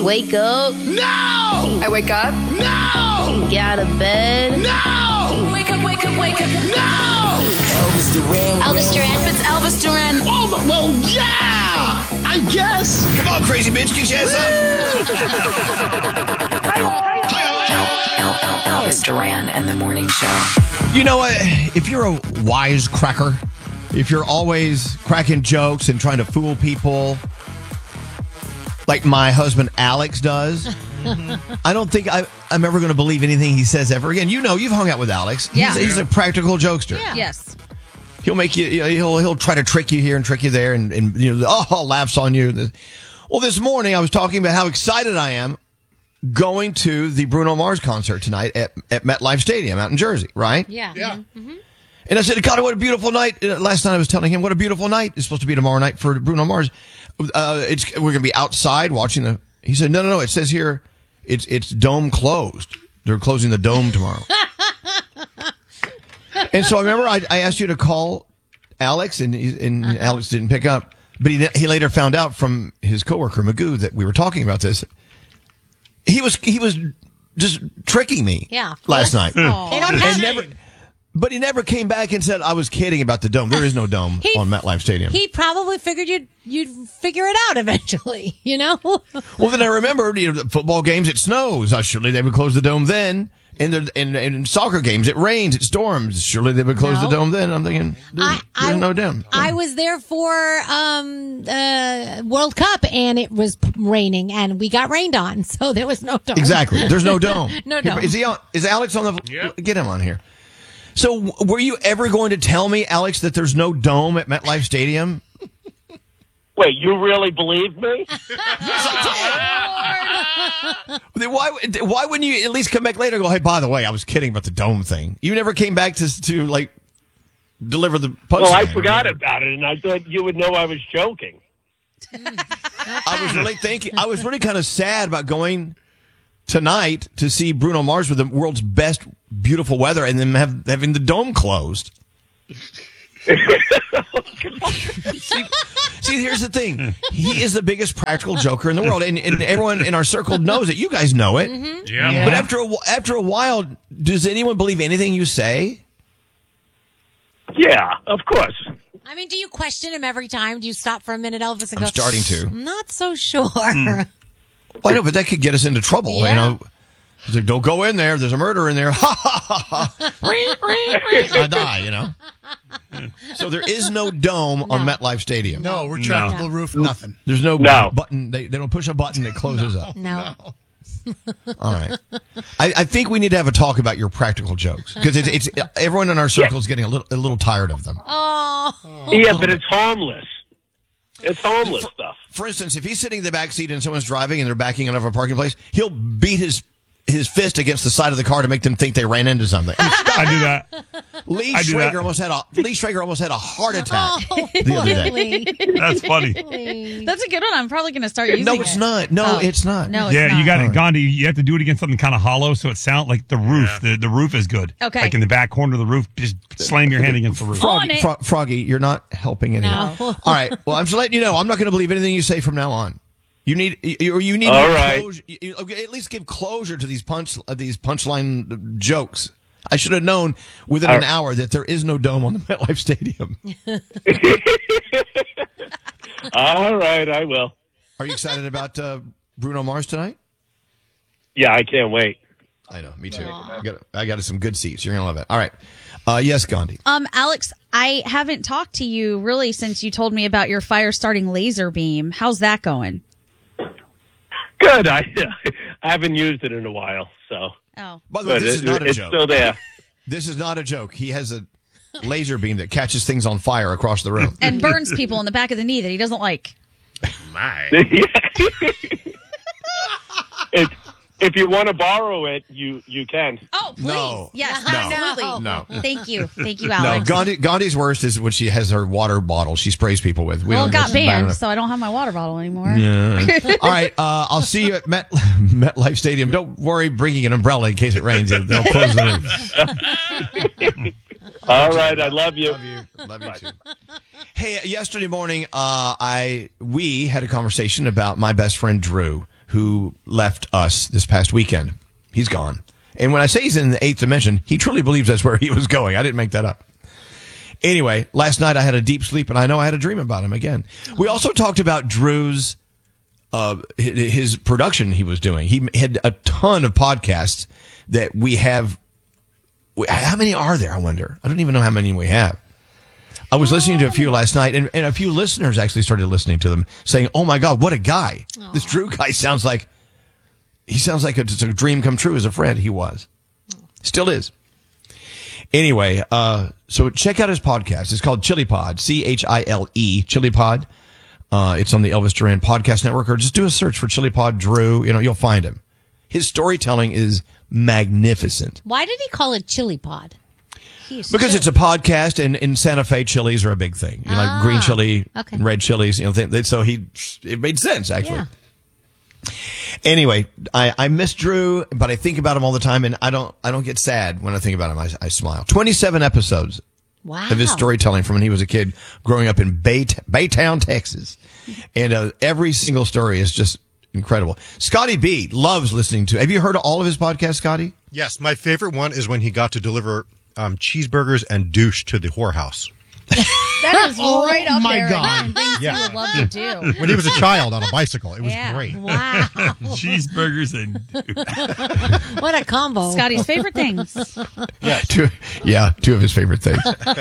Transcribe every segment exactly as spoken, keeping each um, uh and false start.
wake up. No! I wake up. No! Get out of bed. No! Wake up, wake up, wake up. No! Elvis Duran. Elvis Duran. It's Elvis Duran. Oh, but- well, yeah! I guess. Come on, crazy bitch, get your ass up. Elvis Duran and the Morning Show. You know what? If you're a wise cracker, if you're always cracking jokes and trying to fool people, like my husband Alex does, I don't think I, I'm ever going to believe anything he says ever again. You know, you've hung out with Alex. He's, Yeah. he's a practical jokester. Yeah. Yes. He'll make you, you know, he'll he'll try to trick you here and trick you there, and, and you know, oh, laughs on you. Well, this morning I was talking about how excited I am going to the Bruno Mars concert tonight at, at MetLife Stadium out in Jersey, right? Yeah. Yeah. Mm-hmm. And I said, God, what a beautiful night. Uh, Last night I was telling him, what a beautiful night. It's supposed to be tomorrow night for Bruno Mars. Uh, it's We're going to be outside watching the... He said, no, no, no. It says here, it's it's dome closed. They're closing the dome tomorrow. And so I remember I, I asked you to call Alex, and, he, and uh-huh. Alex didn't pick up. But he he later found out from his coworker, Magoo, that we were talking about this. He was he was just tricking me Yeah. last night. Oh. They don't And have never... But he never came back and said, I was kidding about the dome. There is no dome He- on MetLife Stadium. He probably figured you'd you'd figure it out eventually, you know? Well, then I remembered, you know, the football games, it snows. Uh, surely they would close the dome then. In, the, in, in soccer games, it rains, it storms. Surely they would close No. the dome then. I'm thinking, there's, I, there's I, no dome. I was there for um uh World Cup, and it was raining, and we got rained on, so there was no dome. Exactly. There's no dome. No Here, dome. Is he on? Is Alex on the? Yep. Get him on here. So, w- were you ever going to tell me, Alex, that there's no dome at MetLife Stadium? Wait, you really believe me? Then why? Why wouldn't you at least come back later and go, hey, by the way, I was kidding about the dome thing. You never came back to to like deliver the punchline. Well, I forgot about it, and I thought you would know I was joking. I was really thinking. I was really kind of sad about going tonight to see Bruno Mars with the world's best beautiful weather, and then have, having the dome closed. see, see, here's the thing. He is the biggest practical joker in the world, and, and everyone in our circle knows it. You guys know it. Mm-hmm. Yeah. But after a, wh- after a while, does anyone believe anything you say? Yeah, of course. I mean, do you question him every time? Do you stop for a minute, Elvis, and I'm go, starting to. I'm not so sure. Well, I know, but that could get us into trouble. Yeah. You know, it's like, don't go in there. There's a murderer in there. Ha ha ha ha. I die. You know. So there is no dome on MetLife Stadium. No, retractable roof, nothing. There's no, No. button. They, they don't push a button that closes up. No. All right. I, I think we need to have a talk about your practical jokes, because it's, it's everyone in our circle is getting a little a little tired of them. Oh. Yeah, but it's harmless. It's harmless stuff. For instance, if he's sitting in the back seat and someone's driving and they're backing out of a parking place, he'll beat his his fist against the side of the car to make them think they ran into something. I do that. Lee I do Schrager that. almost had a Lee Schrager almost had a heart attack Oh, the other day. really? That's funny. That's a good one. I'm probably going to start using No, it's it. not. No, Oh. it's not. No, it's Yeah, not. you got All it, right. Gandhi. You have to do it against something kind of hollow, so it sounds like the roof. The the roof is good. Okay. Like in the back corner of the roof, just slam your hand against the roof. On Froggy, it. Fro- Froggy, you're not helping anyone. No. All right. Well, I'm just letting you know. I'm not going to believe anything you say from now on. You need, you, you need All to right. closure, you, you- okay, at least give closure to these punch, uh, these punchline jokes. I should have known within an hour that there is no dome on the MetLife Stadium. All right, I will. Are you excited about uh, Bruno Mars tonight? Yeah, I can't wait. I know, me too. I got, I got some good seats. You're gonna love it. All right. Uh, yes, Gandhi. Um, Alex, I haven't talked to you really since you told me about your fire starting laser beam. How's that going? Good. I I haven't used it in a while, so. Oh. By the way, But this it- is not a it's joke. still there. This is not a joke. He has a laser beam that catches things on fire across the room. And burns people in the back of the knee that he doesn't like. My. If if you want to borrow it, you you can. Oh, please. No. Yes, No. absolutely. No. Thank you. Thank you, No, Alex. Gandhi, Gandhi's worst is when she has her water bottle she sprays people with. We well, it don't- got that's bad banned, enough. so I don't have my water bottle anymore. All right, uh, I'll see you at Met MetLife Stadium. Don't worry bringing an umbrella in case it rains. They'll close the roof. All right, I love you. Love you. Love you too. Hey, yesterday morning, uh, I we had a conversation about my best friend Drew. who left us this past weekend. He's gone. And when I say he's in the eighth dimension, he truly believes that's where he was going. I didn't make that up. Anyway, last night I had a deep sleep, and I know I had a dream about him again. We also talked about Drew's uh, his production he was doing. He had a ton of podcasts that we have. How many are there, I wonder? I don't even know how many we have. I was listening to a few last night, and, and a few listeners actually started listening to them, saying, oh, my God, what a guy. Aww. This Drew guy sounds like, he sounds like a, it's a dream come true as a friend. He was. Still is. Anyway, uh, so check out his podcast. It's called Chili Pod, C H I L E, Chili Pod. Uh, it's on the Elvis Duran Podcast Network, or just do a search for Chili Pod Drew. You know, you'll find him. His storytelling is magnificent. Why did he call it Chili Pod? Because chili. It's a podcast, and in Santa Fe, chilies are a big thing. You know, ah, like green chili okay. and red chilies. You know, th- so he it made sense actually. Yeah. Anyway, I, I miss Drew, but I think about him all the time, and I don't I don't get sad when I think about him. I, I smile. Twenty-seven episodes wow. of his storytelling from when he was a kid, growing up in Bay Baytown, Texas, and uh, every single story is just incredible. Scotty B loves listening to. Have you heard of all of his podcasts, Scotty? Yes, my favorite one is when he got to deliver um, cheeseburgers and douche to the whorehouse. That is Oh, right up my there. God. And things Yeah. you would love to do. When he was a child on a bicycle. It was Yeah. great. Wow. Cheeseburgers and What a combo. Scotty's favorite things. Two, yeah, two of his favorite things.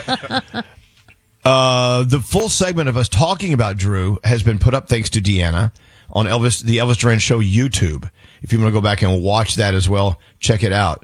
uh, the full segment of us talking about Drew has been put up thanks to Deanna on Elvis, the Elvis Duran Show YouTube. If you want to go back and watch that as well, check it out.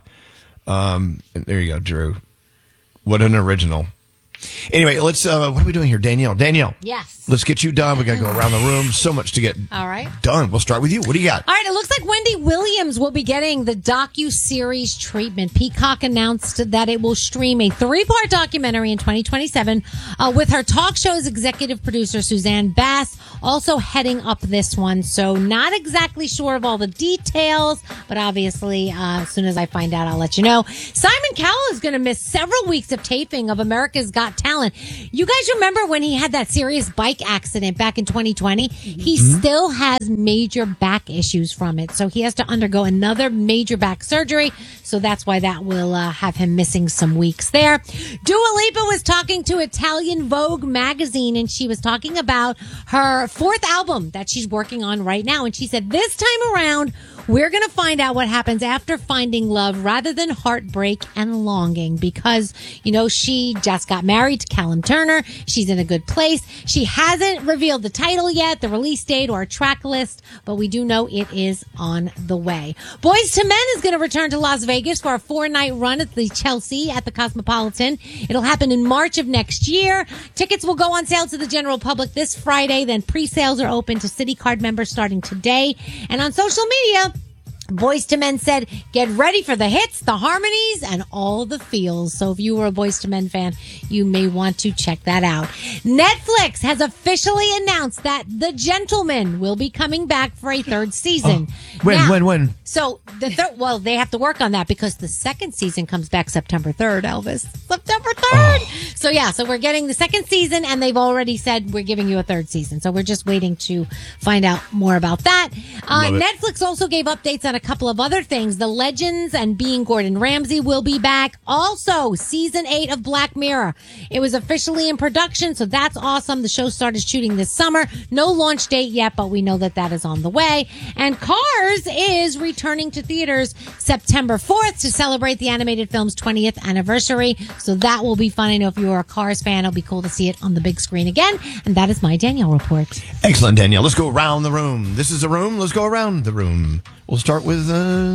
Um, and there you go, Drew. What an original. Anyway, let's, uh, what are we doing here? Danielle. Danielle. Yes. Let's get you done. We got to go around the room. So much to get All right. done. We'll start with you. What do you got? All right, it looks like Wendy Williams will be getting the docu-series treatment. Peacock announced that it will stream a three-part documentary in twenty twenty-seven uh, with her talk show's executive producer, Suzanne Bass, also heading up this one. So not exactly sure of all the details, but obviously uh, as soon as I find out, I'll let you know. Simon Cowell is going to miss several weeks of taping of America's Got Talent. You guys remember when he had that serious bike accident back in twenty twenty? He mm-hmm. still has major back issues from it. So he has to undergo another major back surgery. So that's why that will uh, have him missing some weeks there. Dua Lipa was talking to Italian Vogue magazine, and she was talking about her fourth album that she's working on right now. And she said, this time around, we're going to find out what happens after finding love rather than heartbreak and longing, because, you know, she just got married to Callum Turner. She's in a good place. She hasn't revealed the title yet, the release date, or a track list, but we do know it is on the way. Boyz two Men is going to return to Las Vegas for a four-night run at the Chelsea at the Cosmopolitan. It'll happen in March of next year. Tickets will go on sale to the general public this Friday. Then pre-sales are open to City Card members starting today. And on social media, Boyz two Men said, get ready for the hits, the harmonies, and all the feels. So if you were a Boyz two Men fan, you may want to check that out. Netflix has officially announced that The Gentleman will be coming back for a third season. Oh, when, now, when, when? So the third, well, they have to work on that because the second season comes back September third, Elvis. September third. Oh. So yeah, so we're getting the second season, and they've already said we're giving you a third season. So we're just waiting to find out more about that. Uh, Netflix also gave updates on a couple of other things. The Legends and Being Gordon Ramsay will be back. Also, season eight of Black Mirror. It was officially in production, so that's awesome. The show started shooting this summer. No launch date yet, but we know that that is on the way. And Cars is returning to theaters September fourth to celebrate the animated film's twentieth anniversary. So that will be fun. I know if you're a Cars fan, it'll be cool to see it on the big screen again. And that is my Danielle report. Excellent, Danielle. Let's go around the room. This is a room. Let's go around the room. We'll start with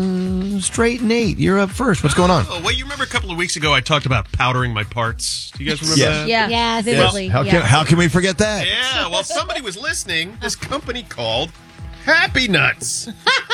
uh, Straight Nate. You're up first. What's going on? Oh, well, you remember a couple of weeks ago I talked about powdering my parts. Do you guys remember yes. that? Yeah, yeah, vividly. How, yeah. can, how can we forget that? Yeah, well, somebody was listening. This company called Happy Nuts.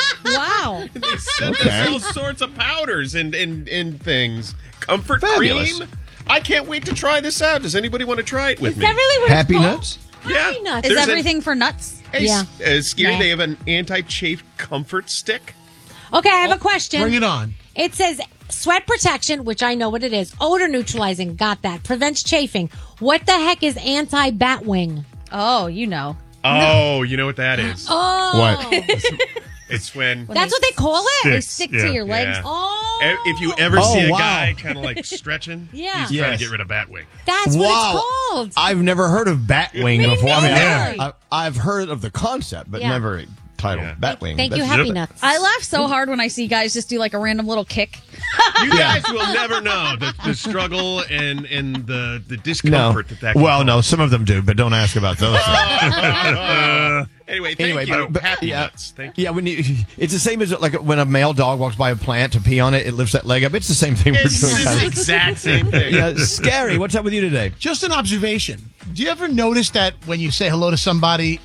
Wow. They sent Okay. us all sorts of powders and, and, and things. Comfort Fabulous. cream. I can't wait to try this out. Does anybody want to try it with Is me? that really what Happy it's called? Nuts? Yeah. Happy Nuts. Is There's everything for nuts? A, Yeah. uh, Scary, Yeah. they have an anti-chafe comfort stick. Okay, I have a question. Bring it on. It says sweat protection, which I know what it is. Odor neutralizing, got that. Prevents chafing. What the heck is anti-batwing? Oh, you know. Oh, you know what that is. Oh. What? It's when That's what they call it? They Sticks, stick yeah. to your legs. Yeah. Oh. E- if you ever Oh, see a wow. guy kind of like stretching, Yeah. he's Yes. trying to get rid of Batwing. That's what Wow. it's called. I've never heard of Batwing Me before. I mean, neither. I, I, I've heard of the concept, but Yeah. never titled Yeah. Batwing. Thank you, That's- Happy Nuts. I laugh so hard when I see guys just do like a random little kick. You guys will never know the, the struggle and, and the, the No. discomfort that that can Well, cause. no, some of them do, but don't ask about those. Anyway, thank Anyway, you. but- but- Happy yeah. nuts. Thank you. Yeah, when you, it's the same as like when a male dog walks by a plant to pee on it, it lifts that leg up. It's the same thing It's we're doing. the exact same thing. Yeah, scary. What's up with you today? Just an observation. Do you ever notice that when you say hello to somebody,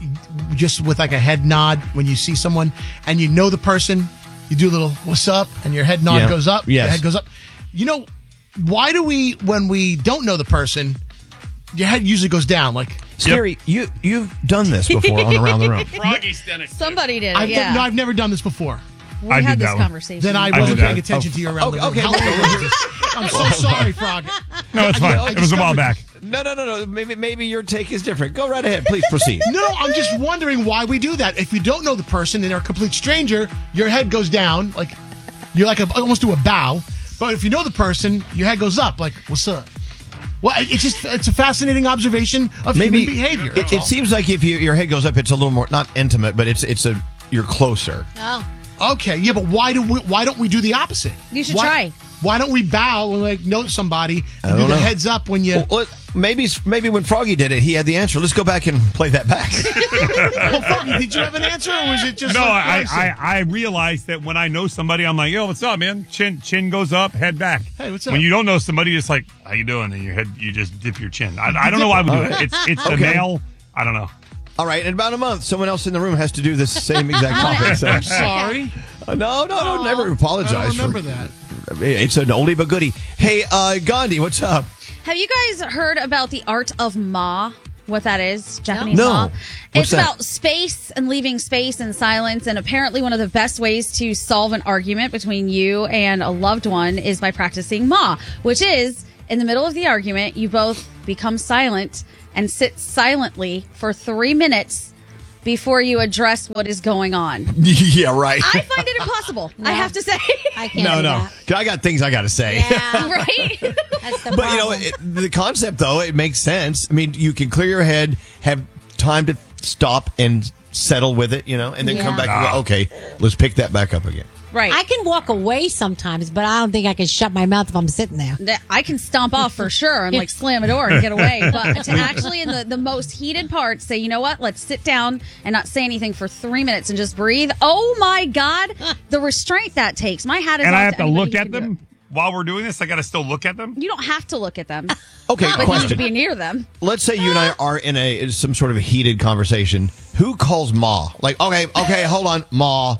just with like a head nod, when you see someone and you know the person, you do a little "what's up" and your head nod Yeah. goes up. Yes. Your head goes up. You know, why do we, when we don't know the person, your head usually goes down? Like, Scary, you you've done this before on Around the Room. Froggy's done it. Somebody did it, I've, yeah. no, I've never done this before. we I had did this that one. conversation. Then I I wasn't did paying that. attention to you around Okay, the room. okay, How okay. long was it? I'm so sorry, Frog. No, it's fine. I It was a while discovered- back. No, no, no, no. Maybe maybe your take is different. Go right ahead. Please proceed. No, I'm just wondering why we do that. If you don't know the person and they're a complete stranger, your head goes down, like you're like a, almost do a bow. But if you know the person, your head goes up, like "what's up?" Well, it's just it's a fascinating observation of Maybe human behavior. It, it seems like if you, your head goes up, it's a little more not intimate, but it's it's a you're closer. Oh. Okay, yeah, but why do we, why don't we do the opposite? You should why, try. Why don't we bow when like know somebody I and do don't the know. heads up when you? Well, let- maybe maybe when Froggy did it, he had the answer. Let's go back and play that back. Well, Froggy, did you have an answer, or was it just No, like I, I said? I, I realized that when I know somebody, I'm like, yo, what's up, man? Chin chin goes up, head back. Hey, what's up? When you don't know somebody, it's like, how you doing? And your head, you just dip your chin. I, I don't know why we do that. It's it's the Okay. male. I don't know. All right, in about a month, someone else in the room has to do this same exact topic. So. I'm sorry. Uh, no, no, no, never apologize. I don't remember for, that. It's an oldie but goodie. Hey, uh, Gandhi, what's up? Have you guys heard about the art of Ma? What that is? Japanese No. Ma? What's It's that? about space and leaving space and silence. And apparently, one of the best ways to solve an argument between you and a loved one is by practicing Ma, which is in the middle of the argument, you both become silent and sit silently for three minutes before you address what is going on. Yeah, right. I find it impossible, I have to say. I can't no, do no. that. I got things I got to say. Yeah. Right? That's the But you know, problem. it, the concept though, it makes sense. I mean, you can clear your head, have time to stop and settle with it, you know, and then come Yeah. back and go, okay, let's pick that back up again. Right. I can walk away sometimes, but I don't think I can shut my mouth if I'm sitting there. That- I can stomp off for sure and like slam a door and get away. But to actually, in the, the most heated parts, say, you know what? Let's sit down and not say anything for three minutes and just breathe. Oh my God, the restraint that takes. My hat is And off I have to anybody look who at can do them while we're doing this. I got to still look at them. it. You don't have to look at them, Okay, but you need to question. be near them. Let's say you and I are in a some sort of a heated conversation. Who calls Ma? Like, okay, okay, hold on, Ma.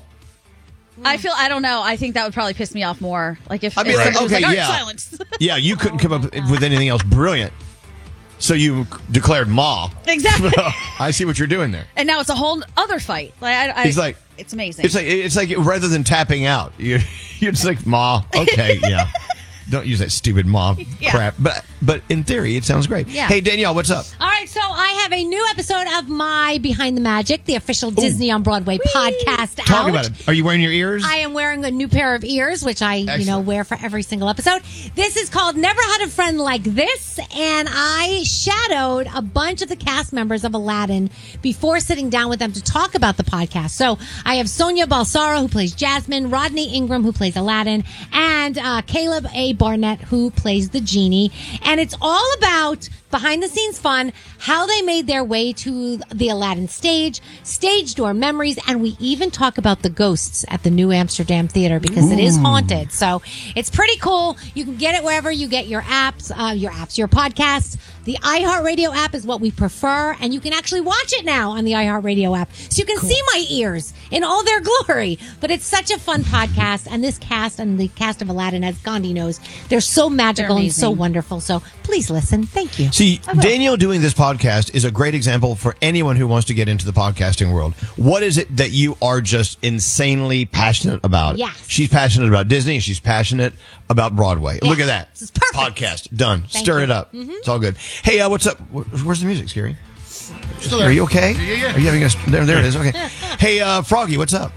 I feel I don't know. I think that would probably piss me off more. Like if, I mean, if like, somebody was okay, like, "All right, yeah. silence." Yeah, you couldn't come up with anything else brilliant. So you declared Ma. Exactly. I see what you're doing there. And now it's a whole other fight. Like I, I, It's like- it's amazing. It's like it's like rather than tapping out, you're you're just like Ma. Okay, yeah. Don't use that stupid Ma Yeah. crap. But but in theory, it sounds great. Yeah. Hey Danielle, what's up? All right, so I have a new episode of my Behind the Magic, the official Disney on Broadway podcast Talk out. about it. Are you wearing your ears? I am wearing a new pair of ears, which I, you know, Excellent. wear for every single episode. This is called Never Had a Friend Like This, and I shadowed a bunch of the cast members of Aladdin before sitting down with them to talk about the podcast. So I have Sonia Balsara, who plays Jasmine, Rodney Ingram, who plays Aladdin, and uh, Caleb A. Barnett, who plays the genie. And it's all about behind the scenes fun, how they made their way to the Aladdin stage, stage door memories, and we even talk about the ghosts at the New Amsterdam Theater because it is haunted. So it's pretty cool. You can get it wherever you get your apps, uh, your apps, your podcasts. The iHeartRadio app is what we prefer, and you can actually watch it now on the iHeartRadio app. So you can see my ears in all their glory. But it's such a fun podcast, and this cast and the cast of Aladdin, as Gandhi knows, they're so magical and so amazing. wonderful. So please listen. Thank you. See, Danielle doing this podcast is a great example for anyone who wants to get into the podcasting world. What is it that you are just insanely passionate about? Yes. She's passionate about Disney. She's passionate about Broadway. Look at that. This is perfect. Podcast. Done. Thank Stir you. it up. It's all good. Hey, uh, what's up? Wh- Where's the music, Scary? Still Are there. you okay? Yeah, yeah. Are you having a... There, there it is. Okay. Hey, uh, Froggy, what's up?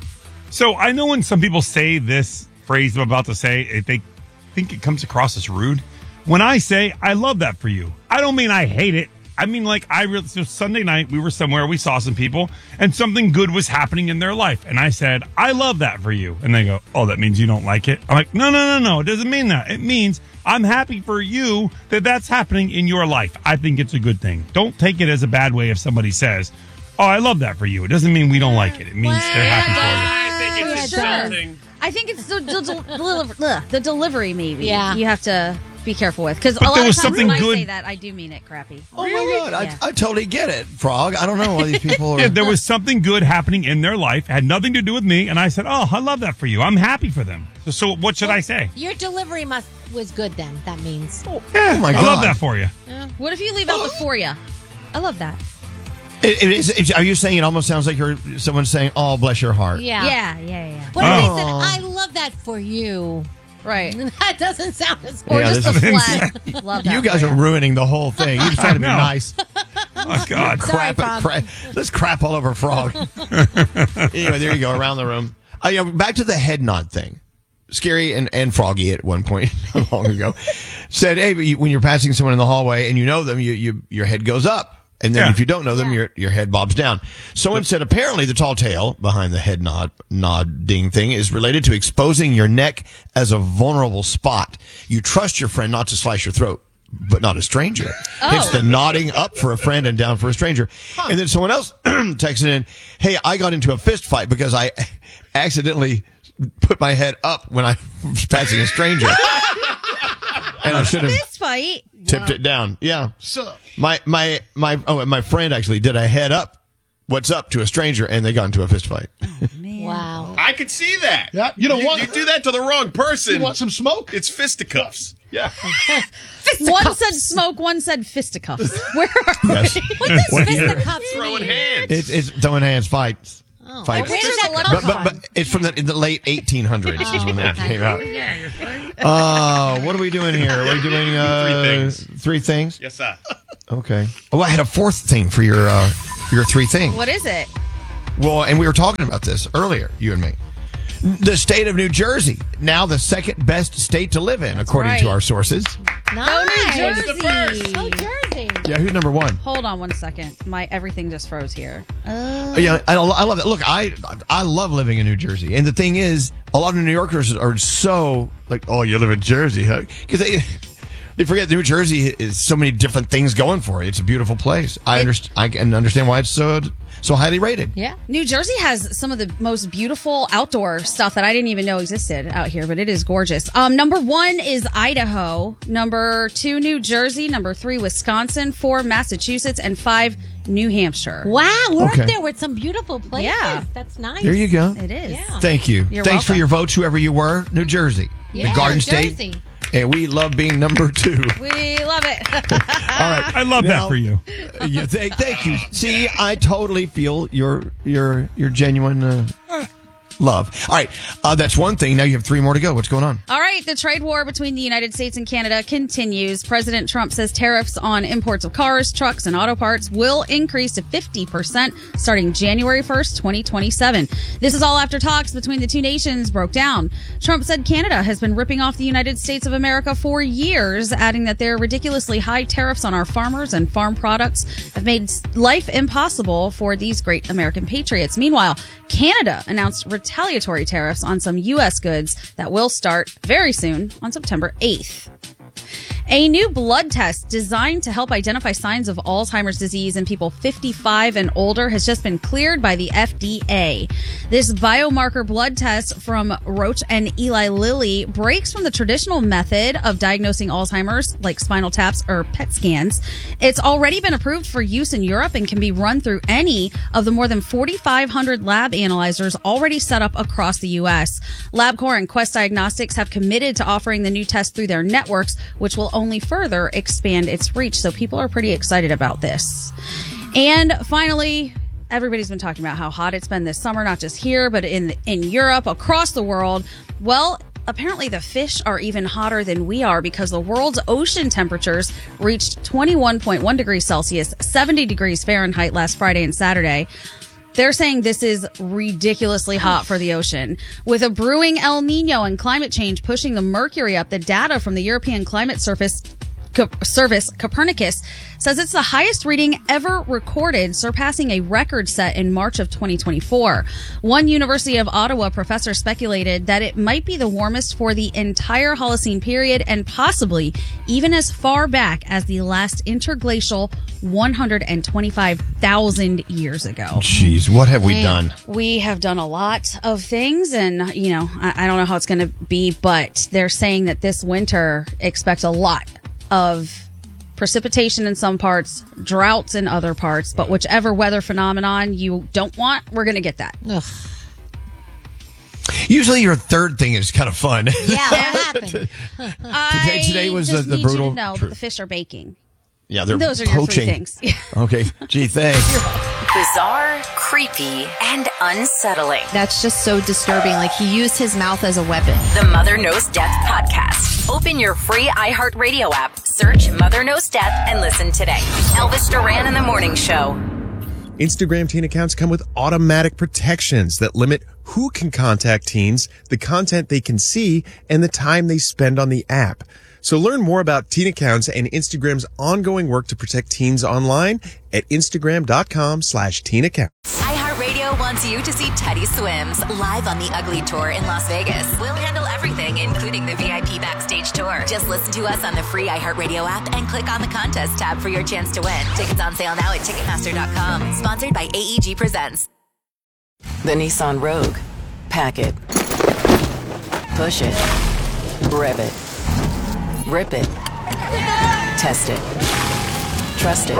So I know when some people say this phrase I'm about to say, they think it comes across as rude. When I say, I love that for you, I don't mean I hate it. I mean, like, I really, so Sunday night, we were somewhere, we saw some people, and something good was happening in their life. And I said, I love that for you. And they go, oh, that means you don't like it? I'm like, no, no, no, no. It doesn't mean that. It means I'm happy for you that that's happening in your life. I think it's a good thing. Don't take it as a bad way if somebody says, oh, I love that for you. It doesn't mean we don't like it. It means they're happy for you. I think it's Sure. something. I think it's the, the, the, the delivery, maybe. Yeah. You have to be careful with. Because a But lot there of was times something when I good- say that, I do mean it crappy. Oh my God, Yeah. I, I totally get it, Frog. I don't know why these people are. Yeah, there was something good happening in their life, had nothing to do with me, and I said, oh, I love that for you. I'm happy for them. So, so what should I say? Your delivery must was good then. That means. Yeah, Oh my I love God. that for you. What if you leave out the for ya? I love that. It, it is, it- are you saying it almost sounds like you're someone saying, "Oh, bless your heart"? Yeah. Yeah, yeah, yeah. What if they Oh. said, I love that for you? Right. That doesn't sound as Or Yeah, just this the is- flat. Love that You guys for are ya. ruining the whole thing. You're trying to be I know. nice. Oh, God. Sorry, Crap, Frog. crap, let's crap all over Frog. Anyway, there you go, around the room. Uh, yeah, back to the head nod thing. Scary and, and Froggy at one point long ago said, "Hey, but you, when you're passing someone in the hallway and you know them, you, you your head goes up, and then Yeah. if you don't know them, your your head bobs down." Someone said apparently the tall tale behind the head nod nodding thing is related to exposing your neck as a vulnerable spot. You trust your friend not to slice your throat, but not a stranger. It's the nodding up for a friend and down for a stranger. And then someone else texted in, "Hey, I got into a fist fight because I accidentally put my head up when I was passing a stranger. And I should have Fist fight. tipped it down." Yeah. So, My my my oh, my friend actually did a head up, what's up, to a stranger, and they got into a fist fight. Wow. I could see that. Yeah, you know you, what? You do that to the wrong person. you want some smoke? It's fisticuffs. Yeah. One said smoke, one said fisticuffs. Where are Yes. What does What- fisticuffs Throwing mean? hands. It's it's throwing hands fights. Oh, Fights. where did that But- come But, but, from? but it's from the, in the late eighteen hundreds is when that okay. came out. Uh, what are we doing here? Are we doing uh, Three things. Three things? Yes, sir. Okay. Oh, I had a fourth thing for your uh, your three things. What is it? Well, and we were talking about this earlier, you and me. The state of New Jersey, now the second best state to live in, according to right. our sources. Nice. Jersey. Oh, Jersey. Yeah, who's number one? Hold on one second. My everything just froze here. Oh, yeah, I, I love it. Look, I I love living in New Jersey, and the thing is, a lot of New Yorkers are so like, "Oh, you live in Jersey," huh? Because they they forget New Jersey is so many different things going for it. It's a beautiful place. I understand. I can understand why it's so so highly rated. Yeah. New Jersey has some of the most beautiful outdoor stuff that I didn't even know existed out here, but it is gorgeous. Um, number one is Idaho. Number two, New Jersey. Number three, Wisconsin. Four, Massachusetts. And five, New Hampshire. Wow, we're Okay. up there with some beautiful places. Yeah. That's nice. There you go. It is. Yeah. Thank you. You're Thanks for welcome. your votes, whoever you were. New Jersey, Yeah, the Garden Jersey. State, and we love being number two. We love it. All right, I love Now- that for you. Yeah, thank, thank you. See, I totally feel your your your genuine uh, love. All right, uh, that's one thing. Now you have three more to go. What's going on? All right, the trade war between the United States and Canada continues. President Trump says tariffs on imports of cars, trucks, and auto parts will increase to fifty percent starting January first, twenty twenty-seven. This is all after talks between the two nations broke down. Trump said Canada has been ripping off the United States of America for years, adding that their ridiculously high tariffs on our farmers and farm products have made life impossible for these great American patriots. Meanwhile, Canada announced retaliatory tariffs on some U S goods that will start very soon on September eighth. A new blood test designed to help identify signs of Alzheimer's disease in people fifty-five and older has just been cleared by the F D A. This biomarker blood test from Roche and Eli Lilly breaks from the traditional method of diagnosing Alzheimer's, like spinal taps or P E T scans. It's already been approved for use in Europe and can be run through any of the more than forty-five hundred lab analyzers already set up across the U S. LabCorp and Quest Diagnostics have committed to offering the new test through their networks, which will only further expand its reach. So people are pretty excited about this. And finally, everybody's been talking about how hot it's been this summer, not just here, but in in Europe, across the world. Well, apparently the fish are even hotter than we are because the world's ocean temperatures reached twenty-one point one degrees Celsius, seventy degrees Fahrenheit last Friday and Saturday. They're saying this is ridiculously hot for the ocean. With a brewing El Nino and climate change pushing the mercury up, the data from the European Climate Surface Co- Service, Copernicus, says it's the highest reading ever recorded, surpassing a record set in March of twenty twenty-four. One University of Ottawa professor speculated that it might be the warmest for the entire Holocene period and possibly even as far back as the last interglacial one hundred twenty-five thousand years ago. Jeez, what have we Man, done? We have done a lot of things, and, you know, I, I don't know how it's going to be, but they're saying that this winter expect a lot of precipitation in some parts, droughts in other parts, but whichever weather phenomenon you don't want, we're going to get that. Ugh. Usually your third thing is kind of fun. Yeah, what happened? I today was just the- the need you brutal to know that truth. the fish are baking. Yeah, they're Those are your three poaching. things. Okay. Gee, thanks. Bizarre, creepy, and unsettling. That's just so disturbing. Like he used his mouth as a weapon. The Mother Knows Death podcast. Open your free iHeartRadio app, search Mother Knows Death, and listen today. Elvis Duran in the Morning Show. Instagram teen accounts come with automatic protections that limit who can contact teens, the content they can see, and the time they spend on the app. So learn more about teen accounts and Instagram's ongoing work to protect teens online at Instagram.com slash teen account. iHeartRadio wants you to see Teddy Swims live on the Ugly Tour in Las Vegas. We'll handle everything, including the V I P backstage tour. Just listen to us on the free iHeartRadio app and click on the contest tab for your chance to win. Tickets on sale now at Ticketmaster dot com. Sponsored by A E G Presents. The Nissan Rogue. Pack it. Push it. Rev it. Rip it. Test it. Trust it.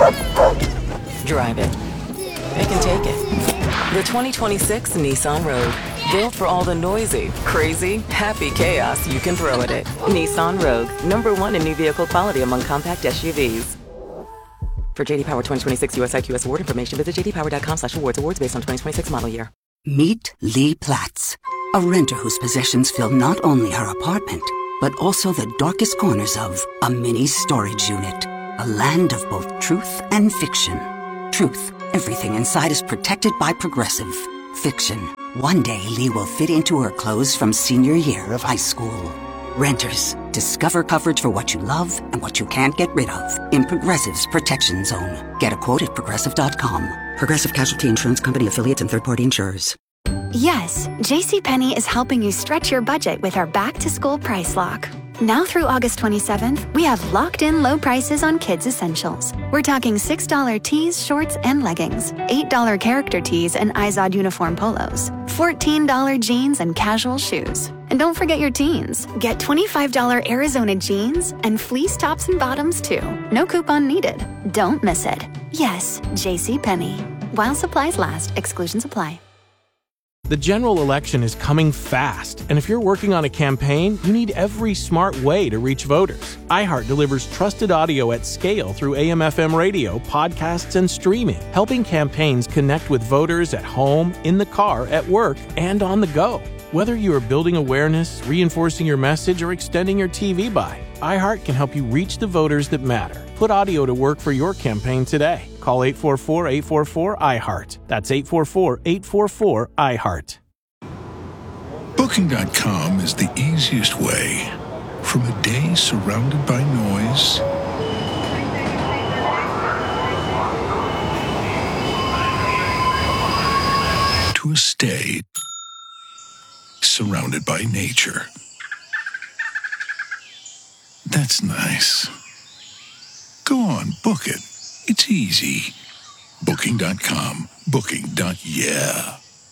Drive it. Pick and take it. The twenty twenty-six Nissan Rogue. Built for all the noisy, crazy, happy chaos you can throw at it. Nissan Rogue. Number one in new vehicle quality among compact S U Vs. For J D Power twenty twenty-six U S I Q S award information, visit jdpower.com slash awards. Awards based on twenty twenty-six model year. Meet Lee Platts, a renter whose possessions fill not only her apartment, but also the darkest corners of a mini storage unit. A land of both truth and fiction. Truth, everything inside is protected by Progressive. Fiction, one day Lee will fit into her clothes from senior year of high school. Renters, discover coverage for what you love and what you can't get rid of in Progressive's Protection Zone. Get a quote at progressive dot com. Progressive Casualty Insurance Company affiliates and third-party insurers. Yes, JCPenney is helping you stretch your budget with our back-to-school price lock. Now through August twenty-seventh, we have locked-in low prices on kids' essentials. We're talking six dollars tees, shorts, and leggings, eight dollars character tees and Izod uniform polos, fourteen dollars jeans and casual shoes. And don't forget your teens. Get twenty-five dollars Arizona jeans and fleece tops and bottoms, too. No coupon needed. Don't miss it. Yes, JCPenney. While supplies last, exclusions apply. The general election is coming fast, and if you're working on a campaign, you need every smart way to reach voters. iHeart delivers trusted audio at scale through A M F M radio, podcasts, and streaming, helping campaigns connect with voters at home, in the car, at work, and on the go. Whether you are building awareness, reinforcing your message, or extending your T V buy, iHeart can help you reach the voters that matter. Put audio to work for your campaign today. Call eight four four, eight four four, I heart. That's eight four four, eight four four, I heart. Booking dot com is the easiest way. From a day surrounded by noise to a stay surrounded by nature. That's nice. Go on, book it. It's easy. Booking dot com. Booking. Yeah.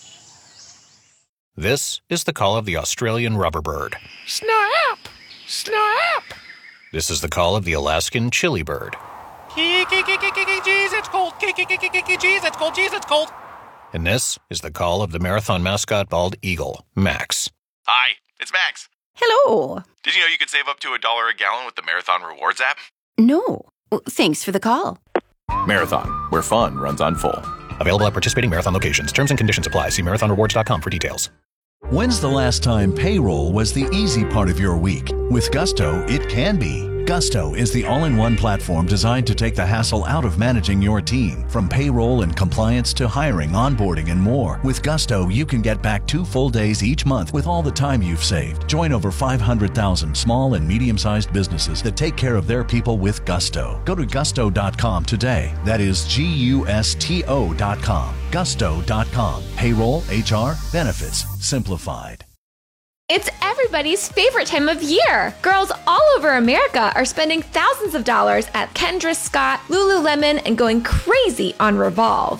This is the call of the Australian rubber bird. Snap! Snap! This is the call of the Alaskan chili bird. Jeez, it's cold. Jeez, it's cold. Jeez, it's cold. And this is the call of the marathon mascot bald eagle, Max. Hi, it's Max. Hello. Did you know you could save up to a dollar a gallon with the Marathon Rewards app? No. Thanks for the call. Marathon, where fun runs on full. Available at participating Marathon locations. Terms and conditions apply. See marathon rewards dot com for details. When's the last time payroll was the easy part of your week? With Gusto, it can be. Gusto is the all-in-one platform designed to take the hassle out of managing your team, from payroll and compliance to hiring, onboarding, and more. With Gusto, you can get back two full days each month with all the time you've saved. Join over five hundred thousand small and medium-sized businesses that take care of their people with Gusto. Go to gusto dot com today. That is G U S T O dot com. gusto dot com. Payroll, H R, benefits, simplified. It's everybody's favorite time of year. Girls all over America are spending thousands of dollars at Kendra Scott, Lululemon, and going crazy on Revolve.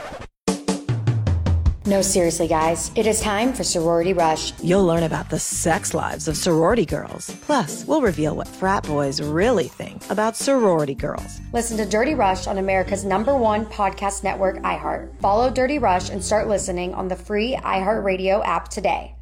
No, seriously, guys. It is time for Sorority Rush. You'll learn about the sex lives of sorority girls. Plus, we'll reveal what frat boys really think about sorority girls. Listen to Dirty Rush on America's number one podcast network, iHeart. Follow Dirty Rush and start listening on the free iHeartRadio app today.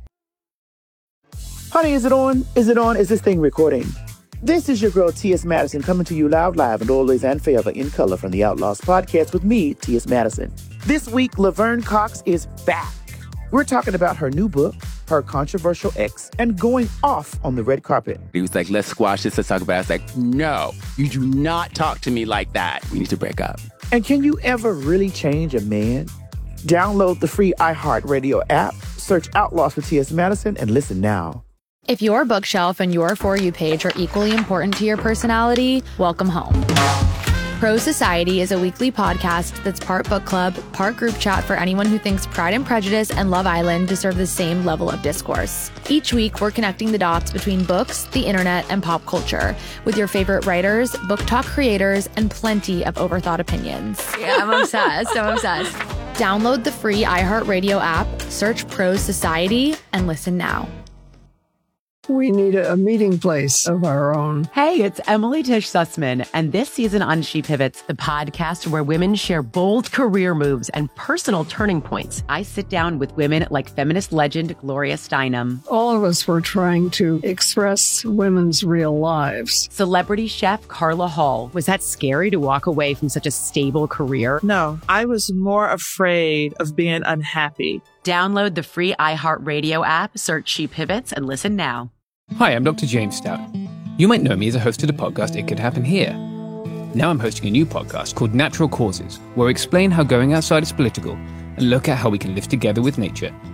Honey, is it on? Is it on? Is this thing recording? This is your girl, T S. Madison, coming to you loud, live, and always and forever in color from the Outlaws podcast with me, T S. Madison. This week, Laverne Cox is back. We're talking about her new book, her controversial ex, and going off on the red carpet. He was like, let's squash this, let's talk about it. I was like, no, you do not talk to me like that. We need to break up. And can you ever really change a man? Download the free iHeartRadio app, search Outlaws for T S. Madison, and listen now. If your bookshelf and your For You page are equally important to your personality, welcome home. Pro Society is a weekly podcast that's part book club, part group chat for anyone who thinks Pride and Prejudice and Love Island deserve the same level of discourse. Each week, we're connecting the dots between books, the internet, and pop culture with your favorite writers, book talk creators, and plenty of overthought opinions. Yeah, I'm obsessed. I'm obsessed. Download the free iHeartRadio app, search Pro Society, and listen now. We need a, a meeting place of our own. Hey, it's Emily Tish Sussman, and this season on She Pivots, the podcast where women share bold career moves and personal turning points. I sit down with women like feminist legend Gloria Steinem. All of us were trying to express women's real lives. Celebrity chef Carla Hall. Was that scary to walk away from such a stable career? No, I was more afraid of being unhappy. Download the free iHeartRadio app, search She Pivots, and listen now. Hi, I'm Doctor James Stout. You might know me as a host of the podcast It Could Happen Here. Now I'm hosting a new podcast called Natural Causes, where we explain how going outside is political and look at how we can live together with nature.